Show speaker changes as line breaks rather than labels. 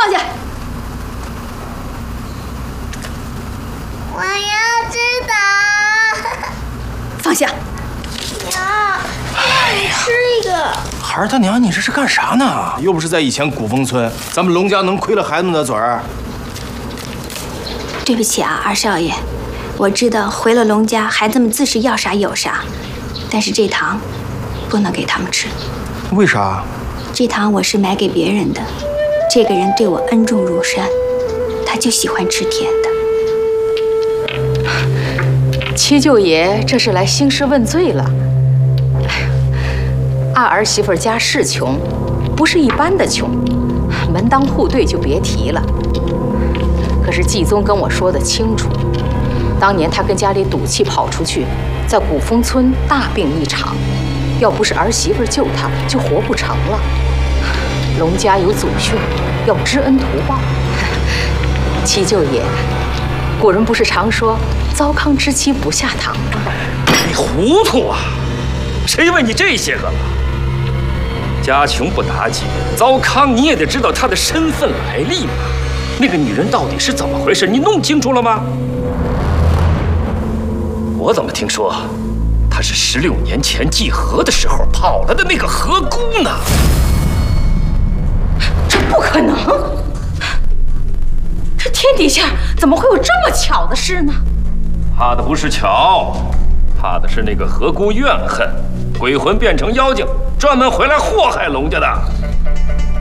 放下！
我要吃糖。
放下！
娘，让你吃一个。
孩儿他娘，你这是干啥呢？又不是在以前古风村，咱们龙家能亏了孩子们的嘴儿？
对不起啊，二少爷，我知道回了龙家，孩子们自是要啥有啥，但是这糖不能给他们吃。
为啥？
这糖我是买给别人的，这个人对我恩重如山，他就喜欢吃甜的。
七舅爷这是来兴师问罪了。二儿媳妇家是穷，不是一般的穷，门当户对就别提了。可是季宗跟我说的清楚，当年他跟家里赌气跑出去，在古风村大病一场，要不是儿媳妇救他，就活不成了。龙家有祖训，要知恩图报。七舅爷，古人不是常说糟糠之妻不下堂吗？
你糊涂啊！谁问你这些个了？家穷不打紧，糟糠你也得知道她的身份来历嘛。那个女人到底是怎么回事？你弄清楚了吗？我怎么听说，她是16年前祭河的时候跑了的那个河姑呢？
这不可能！这天底下怎么会有这么巧的事呢？
怕的不是巧，怕的是那个河姑怨恨，鬼魂变成妖精，专门回来祸害龙家的。